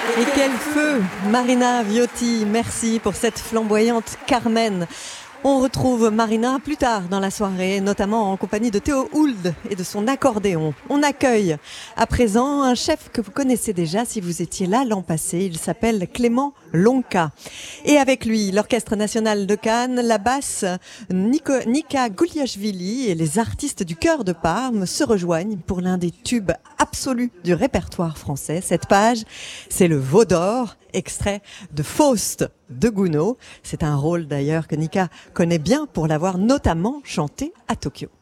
Et quel feu, Marina Viotti, merci pour cette flamboyante Carmen. On retrouve Marina plus tard dans la soirée, notamment en compagnie de Théo Hould et de son accordéon. On accueille à présent un chef que vous connaissez déjà si vous étiez là l'an passé. Il s'appelle Clément Lonka. Et avec lui, l'Orchestre national de Cannes, la basse Nika Gouliashvili et les artistes du Chœur de Parme se rejoignent pour l'un des tubes absolus du répertoire français. Cette page, c'est le Veau d'Or, extrait de Faust de Gounod. C'est un rôle d'ailleurs que Nika connaît bien pour l'avoir notamment chanté à Tokyo.